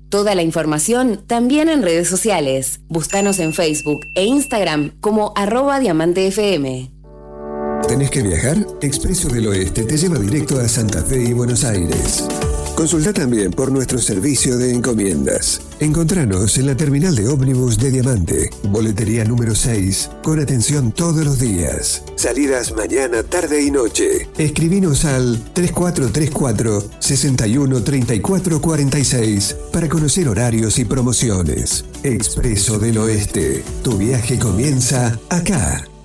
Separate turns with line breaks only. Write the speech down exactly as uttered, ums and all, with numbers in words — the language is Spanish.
Toda la información también en redes sociales. Búscanos en Facebook e Instagram como arroba Diamante F M.
¿Tenés que viajar? Expreso del Oeste te lleva directo a Santa Fe y Buenos Aires. Consulta también por nuestro servicio de encomiendas. Encontranos en la terminal de ómnibus de Diamante, boletería número seis, con atención todos los días. Salidas mañana, tarde y noche. Escribinos al tres cuatro tres cuatro, seis uno tres cuatro cuatro seis para conocer horarios y promociones. Expreso del Oeste. Tu viaje comienza acá.